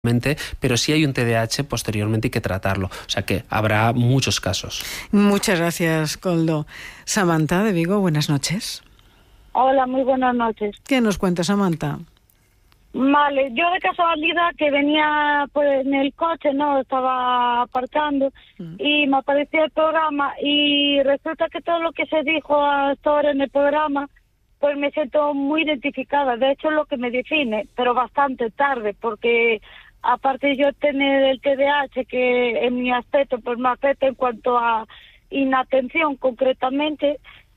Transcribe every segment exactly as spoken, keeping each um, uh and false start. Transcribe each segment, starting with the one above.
pero si hay un T D A H, posteriormente hay que tratarlo. O sea que habrá muchos casos. Muchas gracias, Koldo. Samantha de Vigo, buenas noches. Hola, muy buenas noches. ¿Qué nos cuenta, Samantha? Vale, yo de casualidad que venía pues en el coche, ¿no? Estaba aparcando mm. y me apareció el programa y resulta que todo lo que se dijo hasta ahora en el programa, pues me siento muy identificada. De hecho, es lo que me define, pero bastante tarde, porque aparte de yo tener el T D A H, que en mi aspecto pues me afecta en cuanto a inatención concretamente,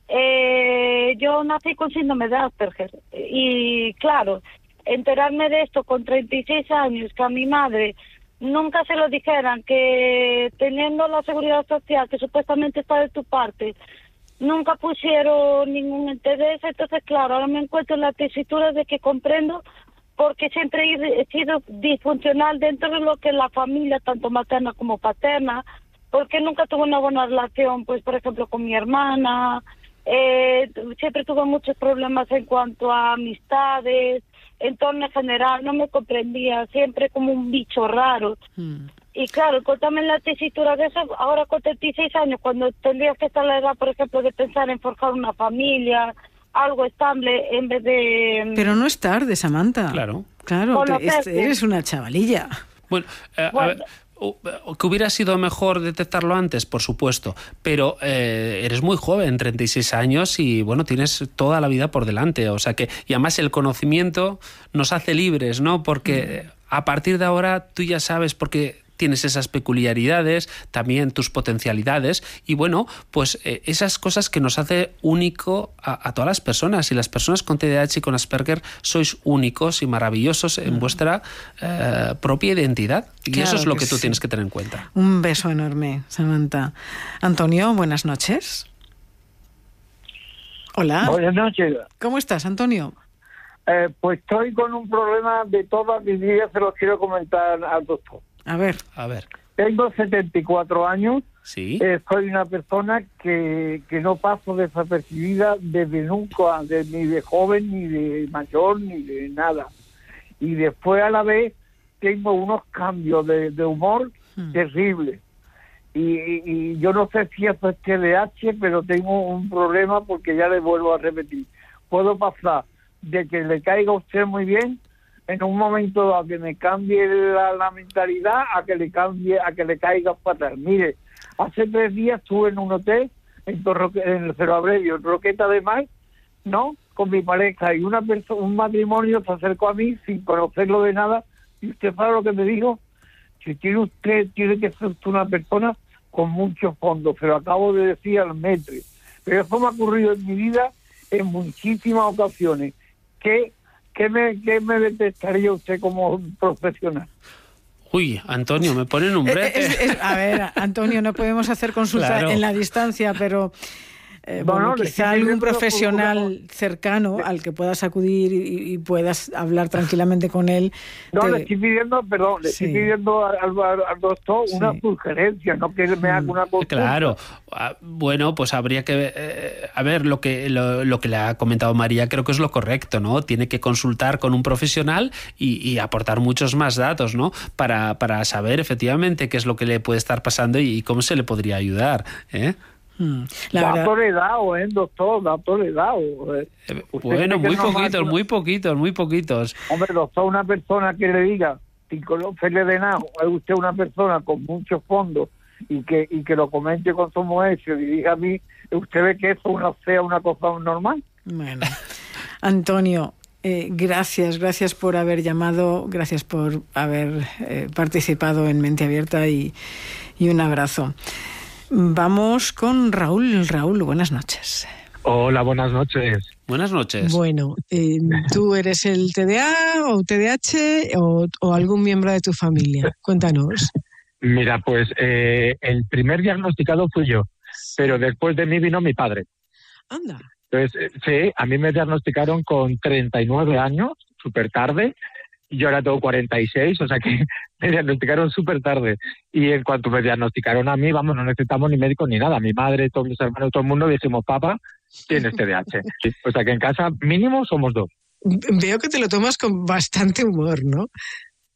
eh, yo nací con síndrome de Asperger y claro, enterarme de esto con treinta y seis años, que a mi madre nunca se lo dijeran, que teniendo la seguridad social que supuestamente está de tu parte, nunca pusieron ningún interés. Entonces claro, ahora me encuentro en la tesitura de que comprendo porque siempre he sido disfuncional dentro de lo que es la familia, tanto materna como paterna, porque nunca tuve una buena relación, pues por ejemplo con mi hermana, eh, siempre tuve muchos problemas en cuanto a amistades, entorno general, no me comprendía, siempre como un bicho raro. Mm. Y claro, encontrarme en la tesitura de eso, ahora con treinta y seis años, cuando tendrías que estar a la edad, por ejemplo, de pensar en forjar una familia, algo estable, en vez de... Pero no es tarde, Samantha. Claro. Claro, te, es, eres una chavalilla. Bueno, eh, bueno. A ver, que hubiera sido mejor detectarlo antes, por supuesto, pero eh, eres muy joven, treinta y seis años, y bueno, tienes toda la vida por delante, o sea que, y además el conocimiento nos hace libres, ¿no? Porque a partir de ahora tú ya sabes por qué tienes esas peculiaridades, también tus potencialidades, y bueno, pues eh, esas cosas que nos hace único a, a todas las personas, y las personas con T D A H y con Asperger sois únicos y maravillosos en vuestra eh, propia identidad, y claro, eso es lo que, que tú sí. tienes que tener en cuenta. Un beso enorme, Samantha. Antonio, buenas noches. Hola. Buenas noches. ¿Cómo estás, Antonio? Eh, pues estoy con un problema de toda mi vida, se lo quiero comentar al doctor. A ver, a ver. Tengo setenta y cuatro años. Sí. Eh, soy una persona que, que no paso desapercibida desde nunca, de, ni de joven, ni de mayor, ni de nada. Y después a la vez tengo unos cambios de, de humor hmm. terribles. Y, y, y yo no sé si eso es T D A H, pero tengo un problema porque ya le vuelvo a repetir. Puedo pasar de que le caiga a usted muy bien en un momento a que me cambie la, la mentalidad, a que le cambie, a que le caiga para atrás. Mire, hace tres días estuve en un hotel en, Torroque, en el Cerro Abrevio, en Roqueta de Mar, ¿no? Con mi pareja, y una persona, un matrimonio se acercó a mí sin conocerlo de nada, y usted sabe lo que me dijo, si tiene usted, tiene que ser usted una persona con muchos fondos, pero acabo de decir al metro. Pero eso me ha ocurrido en mi vida en muchísimas ocasiones. ¿Qué ¿Qué me, qué me detectaría usted como profesional? Uy, Antonio, me ponen un brete. Es, es, a ver, Antonio, no podemos hacer consulta claro. en la distancia, pero eh, bueno, bueno, quizá algún profesional cercano al que puedas acudir y, y puedas hablar tranquilamente con él. No, te... le estoy pidiendo, perdón, le sí. estoy pidiendo al, al, al doctor sí. una sugerencia, no que me haga una consulta. Claro, bueno, pues habría que eh, a ver lo que lo, lo que le ha comentado María, creo que es lo correcto, ¿no? Tiene que consultar con un profesional y, y aportar muchos más datos, ¿no? Para, para saber efectivamente qué es lo que le puede estar pasando y, y cómo se le podría ayudar, ¿eh? Hmm. La datos le he dado, ¿eh, doctor? Datos le he dado. Eh, bueno, muy poquitos, muy poquitos, muy poquitos. Hombre, doctor, una persona que le diga, sin conocerle de nada, es usted una persona con muchos fondos y que y que lo comente con su mujer y diga a mí, ¿usted ve que eso una, sea una cosa normal? Bueno, Antonio, eh, gracias, gracias por haber llamado, gracias por haber eh, participado en Mente Abierta y, y un abrazo. Vamos con Raúl. Raúl, buenas noches. Hola, buenas noches. Buenas noches. Bueno, eh, ¿tú eres el T D A o T D A H o, o algún miembro de tu familia? Cuéntanos. Mira, pues eh, el primer diagnosticado fui yo, pero después de mí vino mi padre. Anda. Entonces, eh, sí, a mí me diagnosticaron con treinta y nueve años, súper tarde. Yo ahora tengo cuarenta y seis, o sea que me diagnosticaron súper tarde. Y en cuanto me diagnosticaron a mí, vamos, no necesitamos ni médico ni nada. Mi madre, todos mis hermanos, todo el mundo dijimos, papá, tienes T D A H. O sea que en casa mínimo somos dos. Veo que te lo tomas con bastante humor, ¿no?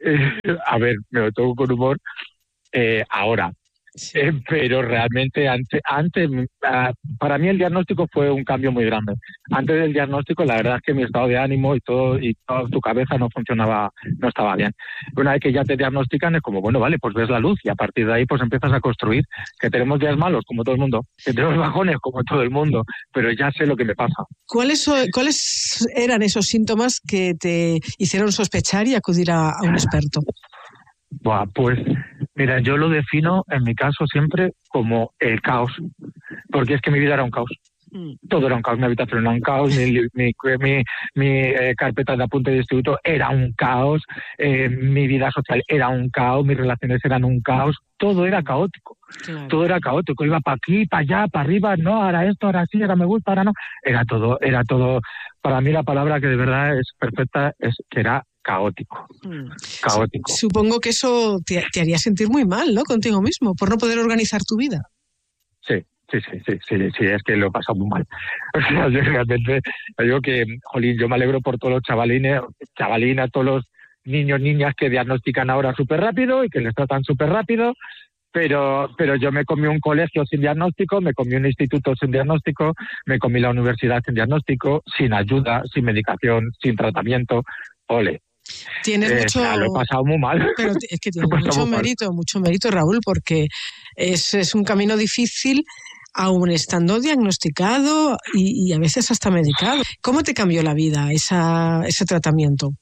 eh, a ver, me lo tomo con humor eh, ahora. Sí. Eh, pero realmente antes, antes uh, para mí el diagnóstico fue un cambio muy grande. Antes del diagnóstico la verdad es que mi estado de ánimo y todo y toda tu cabeza no funcionaba, no estaba bien. Una vez que ya te diagnostican es como, bueno, vale, pues ves la luz y a partir de ahí pues empiezas a construir. Que tenemos días malos como todo el mundo, que tenemos bajones como todo el mundo, pero ya sé lo que me pasa. ¿Cuáles, cuáles eran esos síntomas que te hicieron sospechar y acudir a, a un experto? Buah, pues mira, yo lo defino en mi caso siempre como el caos, porque es que mi vida era un caos. Mm. Todo era un caos, mi habitación era un caos, mi, mi, mi, mi eh, carpeta de apunte de instituto era un caos, eh, mi vida social era un caos, mis relaciones eran un caos, todo era caótico. Claro. Todo era caótico, iba para aquí, para allá, para arriba, no, ahora esto, ahora sí, ahora me gusta, ahora no. Era todo, era todo, para mí la palabra que de verdad es perfecta es que era caótico, mm. caótico. Supongo que eso te, te haría sentir muy mal, ¿no? Contigo mismo, por no poder organizar tu vida. Sí, sí, sí, sí, sí, sí, es que lo he pasado muy mal. O sea, yo realmente digo que, jolín, yo me alegro por todos los chavalines, chavalinas, todos los niños, niñas que diagnostican ahora súper rápido y que les tratan súper rápido, pero pero yo me comí un colegio sin diagnóstico, me comí un instituto sin diagnóstico, me comí la universidad sin diagnóstico, sin ayuda, sin medicación, sin tratamiento, ole. Tienes eh, mucho... Lo he pasado muy mal. Pero es que tienes mucho mérito, mal. mucho mérito, Raúl, porque es, es un camino difícil, aún estando diagnosticado y, y a veces hasta medicado. ¿Cómo te cambió la vida esa, ese tratamiento?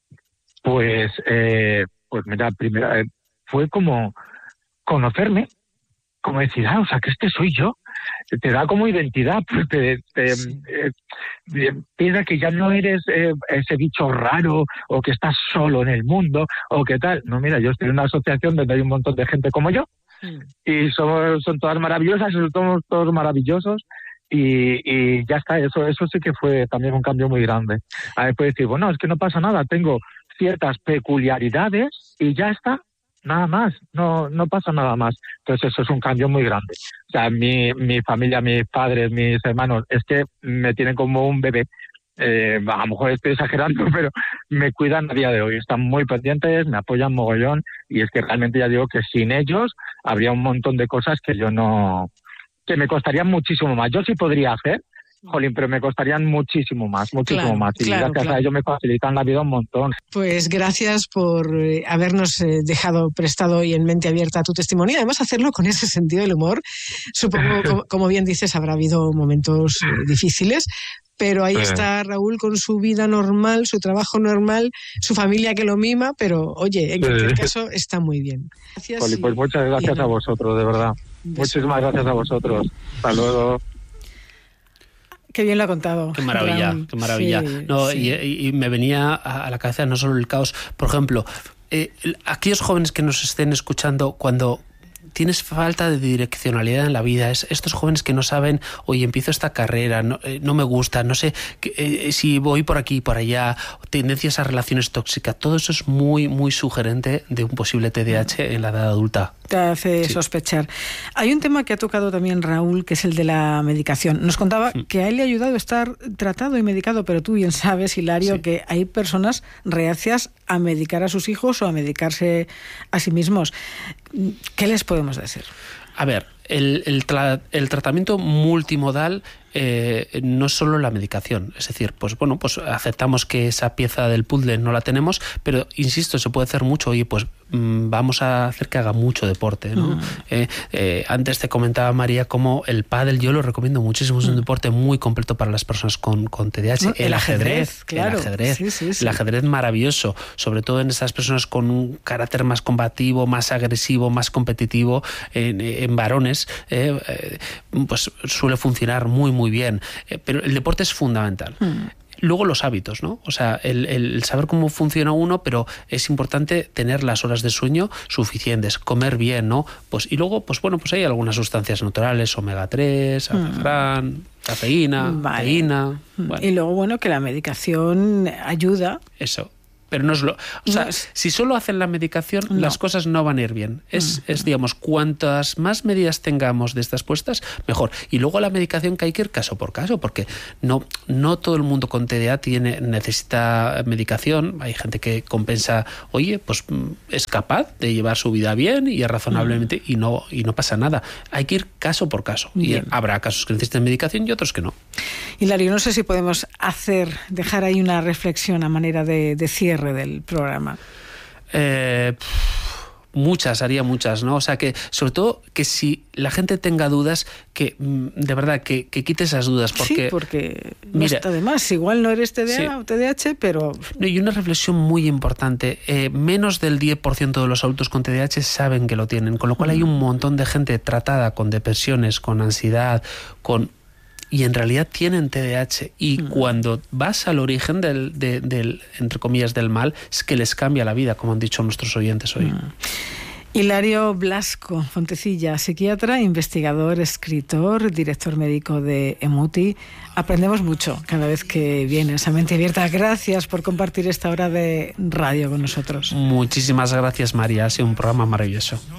Pues, eh, pues mira, primero eh, fue como conocerme, como decir, ah, o sea, que este soy yo. Te da como identidad, pues te, te sí. eh, piensa que ya no eres eh, ese bicho raro o que estás solo en el mundo o que tal. No, mira, yo estoy en una asociación donde hay un montón de gente como yo sí. y somos, son todas maravillosas, somos todos maravillosos y, y ya está. Eso eso sí que fue también un cambio muy grande. A ver, puedes decir, bueno, es que no pasa nada, tengo ciertas peculiaridades y ya está. Nada más, no no pasa nada más. Entonces eso es un cambio muy grande. O sea, mi, mi familia, mis padres, mis hermanos, es que me tienen como un bebé. Eh, a lo mejor estoy exagerando, pero me cuidan a día de hoy. Están muy pendientes, me apoyan mogollón y es que realmente ya digo que sin ellos habría un montón de cosas que yo no... que me costarían muchísimo más. Yo sí podría hacer, jolín, pero me costarían muchísimo más, muchísimo claro, más. Y claro, gracias claro. a ellos me facilitan la vida un montón. Pues gracias por eh, habernos eh, dejado prestado hoy en Mente Abierta tu testimonio. Y además hacerlo con ese sentido del humor. Supongo, como, como bien dices, habrá habido momentos eh, difíciles, pero ahí está Raúl con su vida normal, su trabajo normal, su familia que lo mima, pero oye, en cualquier caso está muy bien. Gracias. Jolín, pues muchas gracias y, a vosotros, de verdad. Muchísimas gracias a vosotros. Hasta luego. Qué bien lo ha contado. Qué maravilla, Raúl. qué maravilla. Sí, no, sí. Y, y me venía a la cabeza no solo el caos, por ejemplo, eh, aquellos jóvenes que nos estén escuchando cuando tienes falta de direccionalidad en la vida, es estos jóvenes que no saben, oye, empiezo esta carrera, no, eh, no me gusta, no sé eh, si voy por aquí, por allá, tendencias a relaciones tóxicas, todo eso es muy, muy sugerente de un posible T D A H en la edad adulta. Te hace sí. sospechar. Hay un tema que ha tocado también Raúl, que es el de la medicación. Nos contaba sí. que a él le ha ayudado a estar tratado y medicado, pero tú bien sabes, Hilario, sí. que hay personas reacias a medicar a sus hijos o a medicarse a sí mismos. ¿Qué les podemos decir? A ver, el, el, tra- el tratamiento multimodal eh, no es solo la medicación, es decir, pues bueno, pues aceptamos que esa pieza del puzzle no la tenemos, pero insisto, se puede hacer mucho. Oye, pues mmm, vamos a hacer que haga mucho deporte, ¿no? Mm. Eh, eh, antes te comentaba, María, cómo el pádel yo lo recomiendo muchísimo, es un mm. deporte muy completo para las personas con, con T D A H. El, el ajedrez, ajedrez, claro. El ajedrez, sí, sí, sí. El ajedrez maravilloso, sobre todo en esas personas con un carácter más combativo, más agresivo, más competitivo, en, en varones, eh, eh, pues suele funcionar muy, muy bien. Eh, pero el deporte es fundamental. Mm. Luego los hábitos, ¿no? O sea, el, el saber cómo funciona uno, pero es importante tener las horas de sueño suficientes, comer bien, ¿no? Pues y luego, pues bueno, pues hay algunas sustancias naturales, omega tres, azafrán, mm. cafeína, vale. teína. Bueno. Y luego, bueno, que la medicación ayuda. Eso. pero no es lo... O sea, no es, si solo hacen la medicación, no. las cosas no van a ir bien. Es, mm. es, digamos, cuantas más medidas tengamos de estas puestas, mejor. Y luego la medicación que hay que ir caso por caso, porque no, no todo el mundo con T D A tiene, necesita medicación. Hay gente que compensa, oye, pues es capaz de llevar su vida bien y razonablemente mm. y, no, y no pasa nada. Hay que ir caso por caso. Bien. Y habrá casos que necesiten medicación y otros que no. Hilario, no sé si podemos hacer, dejar ahí una reflexión a manera de, de cierre del programa. Eh, muchas, haría muchas, ¿no? O sea que, sobre todo, que si la gente tenga dudas, que de verdad, que, que quite esas dudas. Porque, sí, porque no mira, está de más. Igual no eres T D A sí. o T D A H, pero... Y una reflexión muy importante. Eh, menos del diez por ciento de los adultos con T D A H saben que lo tienen, con lo cual mm. hay un montón de gente tratada con depresiones, con ansiedad, con... y en realidad tienen T D A H y mm. cuando vas al origen del, de, del, entre comillas, del mal, es que les cambia la vida, como han dicho nuestros oyentes hoy. Mm. Hilario Blasco Fontecilla, psiquiatra, investigador, escritor, director médico de EMUTI. Aprendemos mucho cada vez que vienes a Mente Abierta. Gracias por compartir esta hora de radio con nosotros. Muchísimas gracias, María. Ha sido un programa maravilloso.